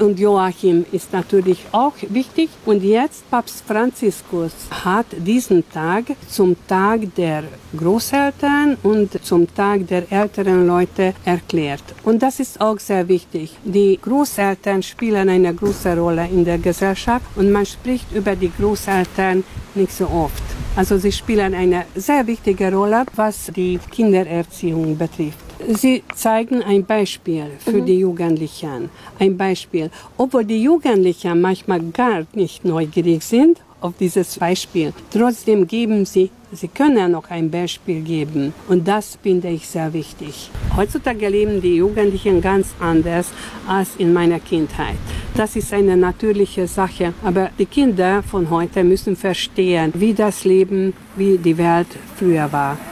und Joachim ist natürlich auch wichtig. Und jetzt Papst Franziskus hat diesen Tag zum Tag der Großeltern und zum Tag der älteren Leute erklärt. Und das ist auch sehr wichtig. Die Großeltern spielen eine große Rolle in der Gesellschaft und man spricht über die Großeltern nicht so oft. Also sie spielen eine sehr wichtige Rolle, was die Kindererziehung betrifft. Sie zeigen ein Beispiel für die Jugendlichen. Ein Beispiel. Obwohl die Jugendlichen manchmal gar nicht neugierig sind auf dieses Beispiel, trotzdem geben sie können noch ein Beispiel geben. Und das finde ich sehr wichtig. Heutzutage leben die Jugendlichen ganz anders als in meiner Kindheit. Das ist eine natürliche Sache. Aber die Kinder von heute müssen verstehen, wie das Leben, wie die Welt früher war.